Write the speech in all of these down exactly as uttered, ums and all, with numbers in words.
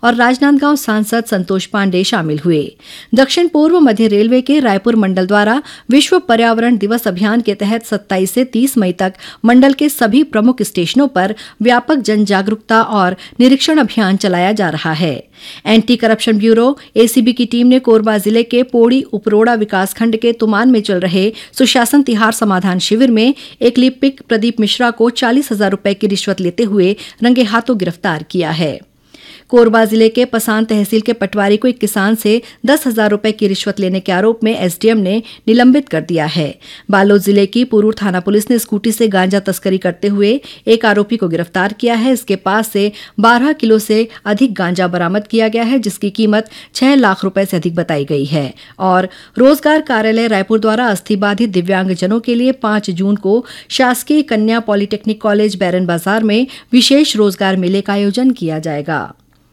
और राजनांदगांव सांसद संतोष पांडे शामिल हुए। दक्षिण पूर्व मध्य रेलवे के रायपुर मंडल द्वारा विश्व पर्यावरण दिवस अभियान के तहत सत्ताईस से तीस मई तक मंडल के सभी प्रमुख स्टेशनों पर व्यापक जन जागरूकता और निरीक्षण अभियान चलाया जा रहा है। एंटी करप्शन ब्यूरो एसीबी की टीम ने कोरबा जिले के पोड़ी उपरोड़ा विकासखंड के तुमान में चल रहे सुशासन तिहार समाधान शिविर में एक लिपिक प्रदीप मिश्रा को चालीस हजार रुपए की रिश्वत लेते हुए रंगे हाथों गिरफ्तार किया है। कोरबा जिले के पसान तहसील के पटवारी को एक किसान से दस हजार रुपए की रिश्वत लेने के आरोप में एसडीएम ने निलंबित कर दिया है। बालोद जिले की पुरूर थाना पुलिस ने स्कूटी से गांजा तस्करी करते हुए एक आरोपी को गिरफ्तार किया है। इसके पास से बारह किलो से अधिक गांजा बरामद किया गया है, जिसकी कीमत छह लाख रुपए से अधिक बताई गई है। और रोजगार कार्यालय रायपुर द्वारा अस्थिबाधित दिव्यांगजनों के लिए पांच जून को शासकीय कन्या पॉलिटेक्निक कॉलेज बैरन बाजार में विशेष रोजगार मेले का आयोजन किया जाएगा।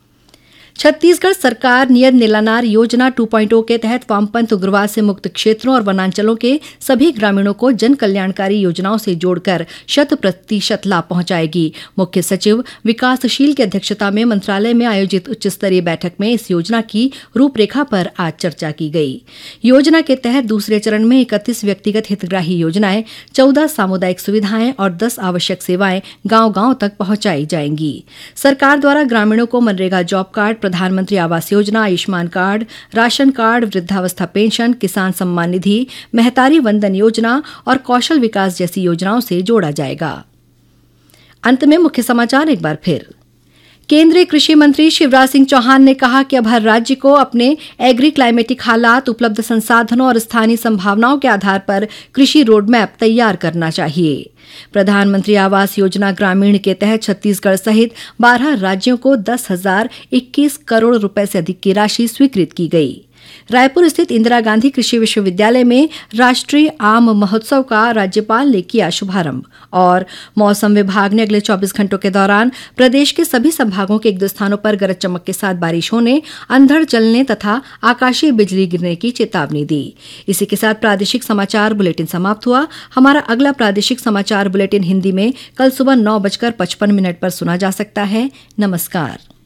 छत्तीसगढ़ सरकार नियत नीलानार योजना टू पॉइंट ओ के तहत वामपंथ उग्रवाद से मुक्त क्षेत्रों और वनांचलों के सभी ग्रामीणों को जन कल्याणकारी योजनाओं से जोड़कर शत प्रतिशत लाभ पहुंचाएगी। मुख्य सचिव विकासशील की अध्यक्षता में मंत्रालय में आयोजित उच्च स्तरीय बैठक में इस योजना की रूपरेखा पर आज चर्चा की गई। योजना के तहत दूसरे चरण में इकतीस व्यक्तिगत हितग्राही योजनाएं, चौदह सामुदायिक सुविधाएं और दस आवश्यक सेवाएं गांव गांव तक पहुंचाई जाएंगी। सरकार द्वारा ग्रामीणों को मनरेगा जॉब कार्ड, प्रधानमंत्री Awas Yojana, Ayushman card, ration card, वृद्धावस्था पेंशन, किसान सम्मान निधि, महतारी वंदन योजना और कौशल विकास जैसी योजनाओं से जोड़ा जाएगा। अंत में मुख्य समाचार एक बार फिर। केंद्रीय कृषि मंत्री शिवराज सिंह चौहान ने कहा कि अब हर राज्य को अपने एग्री क्लाइमेटिक हालात, उपलब्ध संसाधनों और स्थानीय संभावनाओं के आधार पर कृषि रोडमैप तैयार करना चाहिए। प्रधानमंत्री आवास योजना ग्रामीण के तहत छत्तीसगढ़ सहित बारह राज्यों को दस हजार इक्कीस करोड़ रुपए से अधिक की राशि स्वीकृत की गई। रायपुर स्थित इंदिरा गांधी कृषि विश्वविद्यालय में राष्ट्रीय आम महोत्सव का राज्यपाल ने किया शुभारंभ। और मौसम विभाग ने अगले चौबीस घंटों के दौरान प्रदेश के सभी संभागों के एक दो स्थानों पर गरज चमक के साथ बारिश होने, अंधड़ चलने तथा आकाशीय बिजली गिरने की चेतावनी दी। इसी के साथ प्रादेशिक समाचार बुलेटिन समाप्त हुआ। हमारा अगला प्रादेशिक समाचार बुलेटिन हिंदी में कल सुबह नौ बजकर पचपन मिनट पर सुना जा सकता है। नमस्कार।